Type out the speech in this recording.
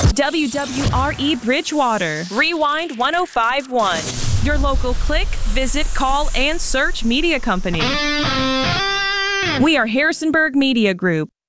WWRE Bridgewater, Rewind 105.1. Your local click, visit, call, and search media company. We are Harrisonburg Media Group.